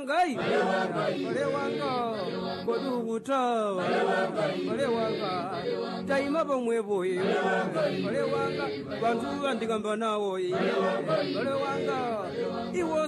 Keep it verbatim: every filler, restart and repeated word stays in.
wangai ole wanga koduguta ole wanga taima bomwe boye ole wanga bantu bandigamba nawo ole wanga iwo